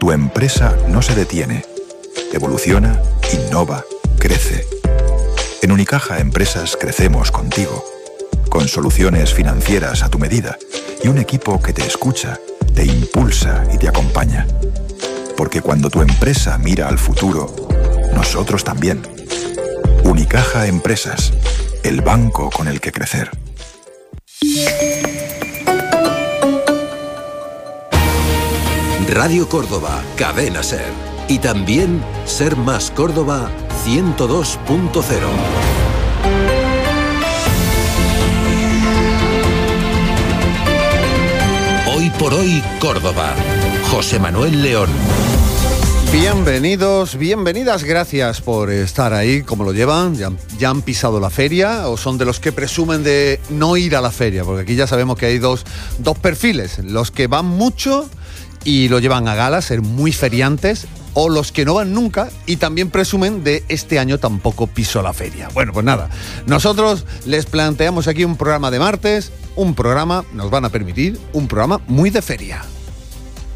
Tu empresa no se detiene. Evoluciona, innova, crece. En Unicaja Empresas crecemos contigo, con soluciones financieras a tu medida y un equipo que te escucha, te impulsa y te acompaña. Porque cuando tu empresa mira al futuro, nosotros también. Unicaja Empresas, el banco con el que crecer. Radio Córdoba, Cadena Ser. Y también Ser Más Córdoba 102.0. Hoy por hoy, Córdoba. José Manuel León. Bienvenidos, bienvenidas, gracias por estar ahí. ¿Cómo lo llevan? ¿Ya han pisado la feria o son de los que presumen de no ir a la feria? Porque aquí ya sabemos que hay dos perfiles, los que van mucho y lo llevan a gala, ser muy feriantes, o los que no van nunca y también presumen de este año tampoco piso la feria. Bueno, pues nada, nosotros les planteamos aquí un programa de martes, nos van a permitir un programa muy de feria.